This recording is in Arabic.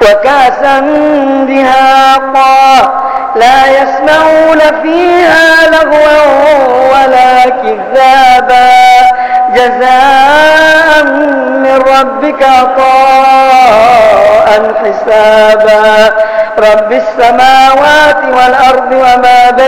وكأسا دهاقا لا يسمعون فيها لغوا ولا كذابا جزاء من ربك عطاء حسابا رب السماوات والأرض وما بينهما